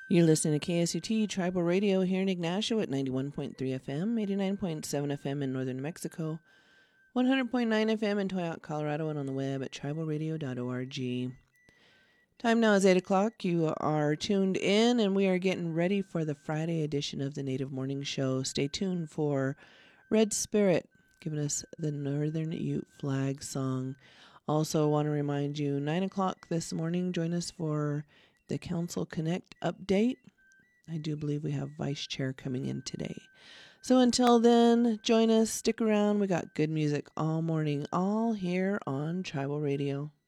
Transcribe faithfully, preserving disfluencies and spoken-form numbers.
You're listening to K S U T Tribal Radio here in Ignacio at ninety-one point three F M, eighty-nine point seven F M in northern New Mexico, one hundred point nine F M in Toyoak, Colorado, and on the web at tribal radio dot org. Time now is eight o'clock. You are tuned in, and we are getting ready for the Friday edition of the Native Morning Show. Stay tuned for Red Spirit, giving us the Northern Ute flag song. Also want to remind you, nine o'clock this morning, join us for the Council Connect update. I do believe we have Vice Chair coming in today. So until then, join us, stick around. We got good music all morning, all here on Tribal Radio.